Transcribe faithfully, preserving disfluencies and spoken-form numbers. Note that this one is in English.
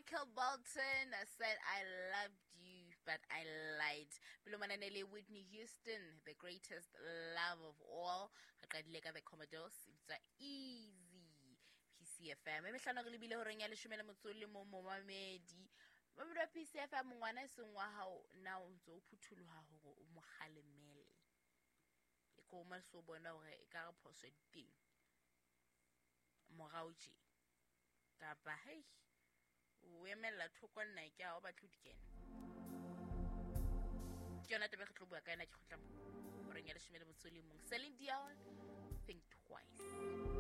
Michael Bolton said, I loved you, but I lied. Bilo Mananele, Whitney Houston, the greatest love of all. Hakadileka the Commodores. It's a easy P C F M. Eme hlano re lebile ho reng ya leshome le motso le mo momamedi. Mamela P C F M ngwana seng wa hao na o ntse o phutholoha hore o mo kgalemele. E ko ma so bona hore e ka re phoso diteng. Morao tje. Kapa hey. O emela thoko nna ke a o batlo dikena. Ke yona tebe re tlo bua ka ena ke khotla mo. O reng ya leshome le motso le mong. Celine Dion, think twice.